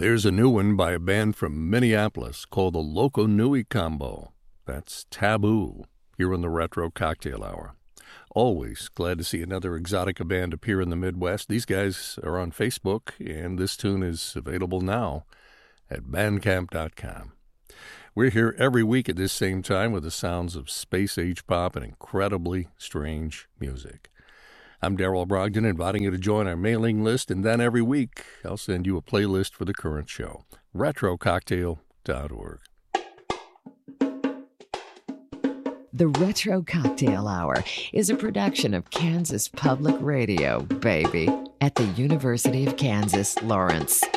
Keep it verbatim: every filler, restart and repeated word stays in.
There's a new one by a band from Minneapolis called the Loco Nui Combo. That's Taboo, here on the Retro Cocktail Hour. Always glad to see another Exotica band appear in the Midwest. These guys are on Facebook, and this tune is available now at bandcamp dot com. We're here every week at this same time with the sounds of space-age pop and incredibly strange music. I'm Daryl Brogdon, inviting you to join our mailing list, and then every week I'll send you a playlist for the current show. retro cocktail dot org. The Retro Cocktail Hour is a production of Kansas Public Radio, baby, at the University of Kansas, Lawrence.